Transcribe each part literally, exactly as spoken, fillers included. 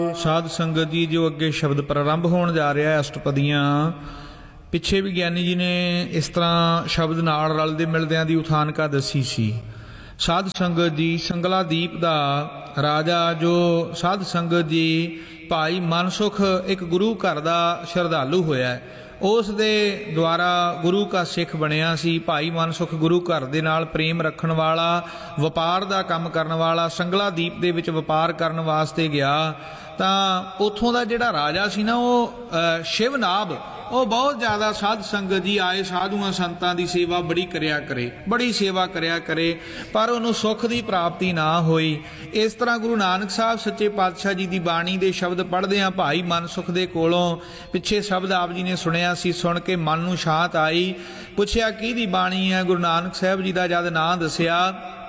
ਸਾਧ ਸੰਗਤ ਜੀ, ਜੋ ਅੱਗੇ ਸ਼ਬਦ ਪ੍ਰਾਰੰਭ ਹੋਣ ਜਾ ਰਿਹਾ ਅਸ਼ਟਪਦੀਆਂ, ਪਿੱਛੇ ਵੀ ਗਿਆਨੀ ਜੀ ਨੇ ਇਸ ਤਰ੍ਹਾਂ ਸ਼ਬਦ ਨਾਲ ਰਲਦੇ ਮਿਲਦਿਆਂ ਦੀ ਉਥਾਨਕਾ ਦੱਸੀ ਸੀ। ਸਾਧ ਸੰਗਤ ਜੀ, ਸੰਗਲਾ ਦੀਪ ਦਾ ਰਾਜਾ ਜੋ ਸਾਧ ਸੰਗਤ ਜੀ ਭਾਈ ਮਨਸੁਖ ਇੱਕ ਗੁਰੂ ਘਰ ਦਾ ਸ਼ਰਧਾਲੂ ਹੋਇਆ, ਉਸ ਦੇ ਦੁਆਰਾ ਗੁਰੂ ਕਾ ਸਿੱਖ ਬਣਿਆ ਸੀ। ਭਾਈ ਮਨਸੁਖ ਗੁਰੂ ਘਰ ਦੇ ਨਾਲ ਪ੍ਰੇਮ ਰੱਖਣ ਵਾਲਾ, ਵਪਾਰ ਦਾ ਕੰਮ ਕਰਨ ਵਾਲਾ, ਸੰਗਲਾ ਦੀਪ ਦੇ ਵਿੱਚ ਵਪਾਰ ਕਰਨ ਵਾਸਤੇ ਗਿਆ ਤਾਂ ਉੱਥੋਂ ਦਾ ਜਿਹੜਾ ਰਾਜਾ ਸੀ ਨਾ, ਉਹ ਸ਼ਿਵਨਾਭ, ਉਹ ਬਹੁਤ ਜ਼ਿਆਦਾ ਸਾਧ ਸੰਗਤ ਜੀ ਆਏ ਸਾਧੂਆਂ ਸੰਤਾਂ ਦੀ ਸੇਵਾ ਬੜੀ ਕਰਿਆ ਕਰੇ, ਬੜੀ ਸੇਵਾ ਕਰਿਆ ਕਰੇ, ਪਰ ਉਹਨੂੰ ਸੁੱਖ ਦੀ ਪ੍ਰਾਪਤੀ ਨਾ ਹੋਈ। ਇਸ ਤਰ੍ਹਾਂ ਗੁਰੂ ਨਾਨਕ ਸਾਹਿਬ ਸੱਚੇ ਪਾਤਸ਼ਾਹ ਜੀ ਦੀ ਬਾਣੀ ਦੇ ਸ਼ਬਦ ਪੜ੍ਹਦੇ ਹਾਂ ਭਾਈ ਮਨਸੁਖ ਦੇ ਕੋਲੋਂ। ਪਿੱਛੇ ਸ਼ਬਦ ਆਪ ਜੀ ਨੇ ਸੁਣਿਆ ਸੀ, ਸੁਣ ਕੇ ਮਨ ਨੂੰ ਸ਼ਾਂਤ ਆਈ। ਪੁੱਛਿਆ ਕਿਹਦੀ ਬਾਣੀ ਹੈ? ਗੁਰੂ ਨਾਨਕ ਸਾਹਿਬ ਜੀ ਦਾ ਜਦ ਨਾਂ ਦੱਸਿਆ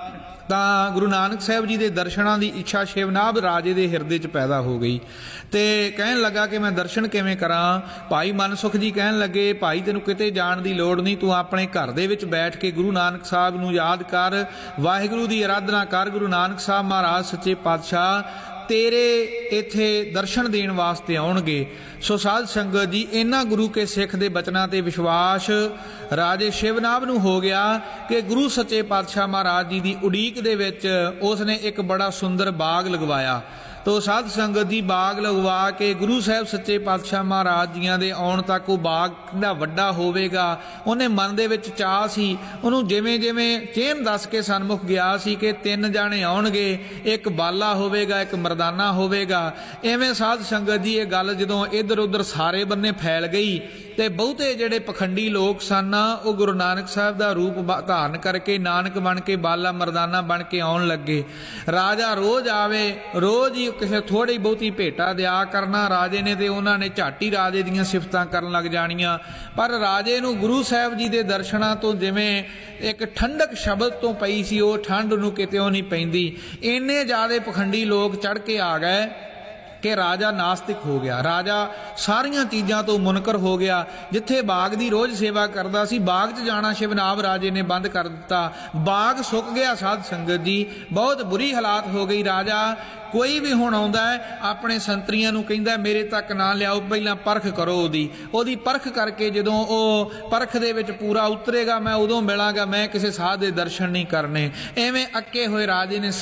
ਤਾਂ ਗੁਰੂ ਨਾਨਕ ਸਾਹਿਬ ਜੀ ਦੇ ਦਰਸ਼ਨਾਂ ਦੀ ਇੱਛਾ ਸ਼ਿਵਨਾਭ ਰਾਜੇ ਦੇ ਹਿਰਦੇ 'ਚ ਪੈਦਾ ਹੋ ਗਈ ਤੇ ਕਹਿਣ ਲੱਗਾ ਕਿ ਮੈਂ ਦਰਸ਼ਨ ਕਿਵੇਂ ਕਰਾਂ। ਭਾਈ ਮਨਸੁਖ ਜੀ ਕਹਿਣ ਲੱਗੇ, ਭਾਈ ਤੈਨੂੰ ਕਿਤੇ ਜਾਣ ਦੀ ਲੋੜ ਨਹੀਂ, ਤੂੰ ਆਪਣੇ ਘਰ ਦੇ ਵਿੱਚ ਬੈਠ ਕੇ ਗੁਰੂ ਨਾਨਕ ਸਾਹਿਬ ਨੂੰ ਯਾਦ ਕਰ, ਵਾਹਿਗੁਰੂ ਦੀ ਆਰਾਧਨਾ ਕਰ। ਗੁਰੂ ਨਾਨਕ ਸਾਹਿਬ ਮਹਾਰਾਜ ਸੱਚੇ ਪਾਤਸ਼ਾਹ ਤੇਰੇ ਇੱਥੇ ਦਰਸ਼ਨ ਦੇਣ ਵਾਸਤੇ ਆਉਣਗੇ। ਸੋ ਸਾਧ ਸੰਗਤ ਜੀ, ਇਹਨਾਂ ਗੁਰੂ ਕੇ ਸਿੱਖ ਦੇ ਬਚਨਾਂ ਤੇ ਵਿਸ਼ਵਾਸ ਰਾਜੇ ਸ਼ਿਵਨਾਭ ਨੂੰ ਹੋ ਗਿਆ ਕਿ ਗੁਰੂ ਸੱਚੇ ਪਾਤਸ਼ਾਹ ਮਹਾਰਾਜ ਜੀ ਦੀ ਉਡੀਕ ਦੇ ਵਿੱਚ ਉਸ ਨੇ ਇੱਕ ਬੜਾ ਸੁੰਦਰ ਬਾਗ ਲਗਵਾਇਆ। ਤੋ ਸਾਧ ਸੰਗਤ ਦੀ ਬਾਗ ਲਗਵਾ ਕੇ ਗੁਰੂ ਸਾਹਿਬ ਸੱਚੇ ਪਾਤਸ਼ਾਹ ਮਹਾਰਾਜ ਜੀਆਂ ਦੇ ਆਉਣ ਤੱਕ ਉਹ ਬਾਗ ਕਿੰਨਾ ਵੱਡਾ ਹੋਵੇਗਾ, ਉਹਨੇ ਮਨ ਦੇ ਵਿੱਚ ਚਾਅ ਸੀ। ਉਹਨੂੰ ਜਿਵੇਂ ਜਿਵੇਂ ਚੇਨ ਦੱਸ ਕੇ ਸਨਮੁਖ ਗਿਆ ਸੀ ਕਿ ਤਿੰਨ ਜਾਣੇ ਆਉਣਗੇ, ਇੱਕ ਬਾਲਾ ਹੋਵੇਗਾ, ਇੱਕ ਮਰਦਾਨਾ ਹੋਵੇਗਾ। ਐਵੇਂ ਸਾਧ ਸੰਗਤ ਜੀ ਇਹ ਗੱਲ ਜਦੋਂ ਇੱਧਰ ਉੱਧਰ ਸਾਰੇ ਬੰਨੇ ਫੈਲ ਗਈ ਤੇ ਬਹੁਤੇ ਜਿਹੜੇ ਪਖੰਡੀ ਲੋਕ ਸਨ ਉਹ ਗੁਰੂ ਨਾਨਕ ਸਾਹਿਬ ਦਾ ਰੂਪ ਧਾਰਨ ਕਰਕੇ ਨਾਨਕ ਬਣ ਕੇ, ਬਾਲਾ ਮਰਦਾਨਾ ਬਣ ਕੇ ਆਉਣ ਲੱਗੇ। ਰਾਜਾ ਰੋਜ਼ ਆਵੇ, ਰੋਜ਼ ਹੀ ਕਿਸੇ ਥੋੜੀ ਬਹੁਤੀ ਭੇਟਾ ਦਿਆ ਕਰਨਾ ਰਾਜੇ ਨੇ, ਤੇ ਉਹਨਾਂ ਨੇ ਝੱਟ ਹੀ ਰਾਜੇ ਦੀਆਂ ਸਿਫਤਾਂ ਕਰਨ ਲੱਗ ਜਾਣੀਆਂ। ਪਰ ਰਾਜੇ ਨੂੰ ਗੁਰੂ ਸਾਹਿਬ ਜੀ ਦੇ ਦਰਸ਼ਨਾਂ ਤੋਂ ਜਿਵੇਂ ਇੱਕ ਠੰਡਕ ਸ਼ਬਦ ਤੋਂ ਪਈ ਸੀ, ਉਹ ਠੰਡ ਨੂੰ ਕਿਤੇੋਂ ਨਹੀਂ ਪੈਂਦੀ। ਇੰਨੇ ਜ਼ਿਆਦਾ ਪਖੰਡੀ ਲੋਕ ਚੜ੍ਹ ਕੇ ਆ ਗਏ ਕਿ ਰਾਜਾ ਨਾਸਤਿਕ ਹੋ ਗਿਆ। ਰਾਜਾ ਸਾਰੀਆਂ ਚੀਜ਼ਾਂ ਤੋਂ ਮੁਨਕਰ ਹੋ ਗਿਆ। ਜਿੱਥੇ ਬਾਗ ਦੀ ਰੋਜ਼ ਸੇਵਾ ਕਰਦਾ ਸੀ, ਬਾਗ 'ਚ ਜਾਣਾ ਸ਼ਿਵਨਾਭ ਰਾਜੇ ਨੇ ਬੰਦ ਕਰ ਦਿੱਤਾ। ਬਾਗ ਸੁੱਕ ਗਿਆ। ਸਾਧ ਸੰਗਤ ਜੀ, ਬਹੁਤ ਬੁਰੀ ਹਾਲਾਤ ਹੋ ਗਈ। ਰਾਜਾ ਕੋਈ ਵੀ ਹੁਣ ਆਉਂਦਾ ਹੈ ਆਪਣੇ ਸੰਤਰੀਆਂ ਨੂੰ ਕਹਿੰਦਾ ਮੇਰੇ ਤੱਕ ਨਾ ਲਿਆਓ, ਪਹਿਲਾਂ ਪਰਖ ਕਰੋ ਉਹਦੀ ਉਹਦੀ ਪਰਖ ਕਰਕੇ ਜਦੋਂ ਉਹ ਪਰਖ ਦੇ ਵਿੱਚ ਪੂਰਾ ਉਤਰੇਗਾ ਮੈਂ ਉਦੋਂ ਮਿਲਾਂਗਾ, ਮੈਂ ਕਿਸੇ ਸਾਧ ਦੇ ਦਰਸ਼ਨ ਨਹੀਂ ਕਰਨੇ। ਐਵੇਂ ਅੱਕੇ ਹੋਏ ਰਾਜੇ ਨੇ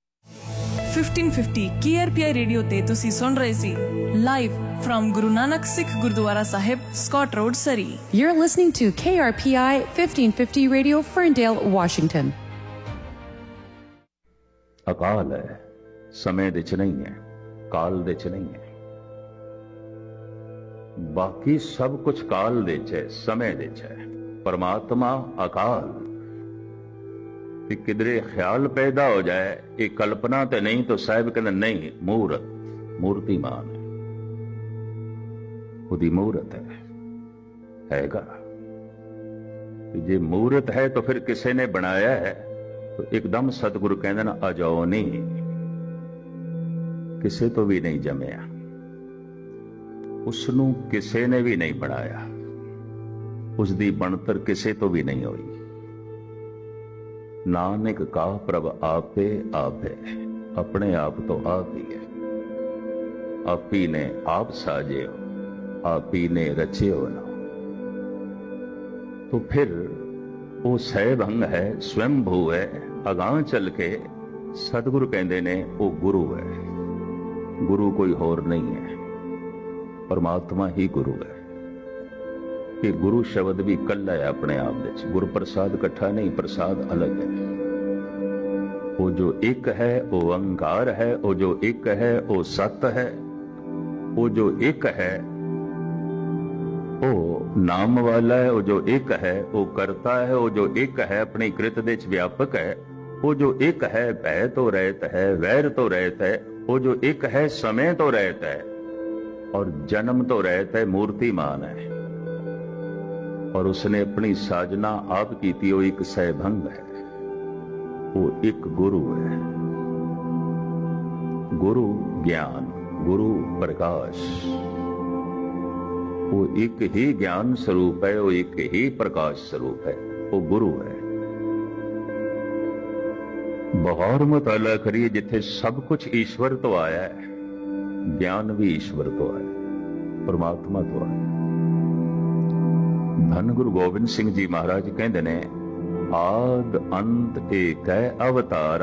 fifteen fifty K R P ਆਈ ਰੇਡੀਓ ਤੇ ਤੁਸੀਂ ਸੁਣ ਰਹੇ ਸੀ live from Guru Nanak Sikh Gurdwara Sahib, Scott Road, Surrey. You're listening to K R P I fifteen fifty Radio, Ferndale, Washington. ਅਕਾਲ ਹੈ, ਸਮੇਂ ਦੇ ਚ ਨਹੀਂ ਹੈ, ਕਾਲ ਦੇ ਚ ਨਹੀਂ ਹੈ। ਬਾਕੀ ਸਭ ਕੁਝ ਕਾਲ ਦੇ ਚ ਹੈ, ਸਮੇਂ ਦੇ ਚ ਹੈ। ਪਰਮਾਤਮਾ ਅਕਾਲ। कि किधरे ख्याल पैदा हो जाए ये कल्पना तो नहीं, तो साहब कहते नहीं, मूर्त मूर्तिमान है, ਉਹਦੀ ਮੂਰਤ ਹੈ ਹੈਗਾ। ਜੇ ਮੂਰਤ ਹੈ तो फिर किसी ने बनाया है तो एकदम सतगुरु कहते ना अजाओ नहीं, किसी तो भी नहीं जमया, उसनू किसी ने भी नहीं बनाया, उसकी बनतर किसी तो भी नहीं हुई। नानक का प्रभ आपे आप है, अपने आप तो आप ही है। आप ही ने आप साजे हो, आप ही ने रचे हो ना। तो फिर वो सहभंग है, स्वयंभू है। अगां चल के सतगुरु कहते ने वो गुरु है। गुरु कोई होर नहीं है, परमात्मा ही गुरु है। कि गुरु शब्द भी कला है अपने आप में। गुरु प्रसाद इकट्ठा नहीं, प्रसाद अलग है। वो जो एक है वो ओंकार है, वो जो एक है वो सत है, वो जो एक है वो नाम वाला है, वो जो एक है वो करता है, वो जो एक है अपनी कृत दे व्यापक है, वो जो एक है भय तो रहत है, वैर तो रहत है, वो जो एक है समय तो रहत है और जन्म तो रहत है, मूर्तिमान है। और उसने अपनी साजना आप की थी, वो एक सहभंग है, वो एक गुरु है। गुरु ज्ञान, गुरु प्रकाश, वो एक ही ज्ञान स्वरूप है, वो एक ही प्रकाश स्वरूप है, वो गुरु है। बहुत मुताला करिए जिथे सब कुछ ईश्वर तो आया है, ਗਿਆਨ ਵੀ ਈਸ਼ਵਰ ਤੋਂ ਹੈ, ਪਰਮਾਤਮਾ ਤੋਂ ਹੈ। ਧੰਨ ਗੁਰੂ ਗੋਬਿੰਦ ਸਿੰਘ ਜੀ ਮਹਾਰਾਜ ਕਹਿੰਦੇ ਨੇ, ਆਦ ਅੰਤ ਏਕ ਹੈ ਅਵਤਾਰ,